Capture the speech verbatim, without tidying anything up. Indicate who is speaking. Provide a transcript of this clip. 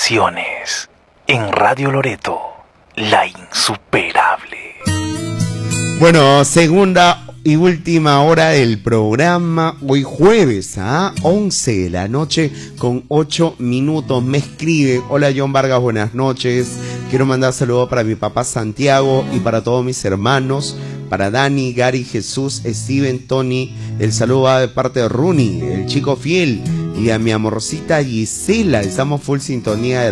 Speaker 1: canciones en Radio Loreto, la insuperable.
Speaker 2: Bueno, segunda y última hora del programa, hoy jueves, a ¿ah? once de la noche con ocho minutos. Me escribe: hola John Vargas, buenas noches. Quiero mandar saludos para mi papá Santiago y para todos mis hermanos, para Dani, Gary, Jesús, Steven, Tony. El saludo va de parte de Rooney, el chico fiel, y a mi amorcita Gisela. Estamos full sintonía de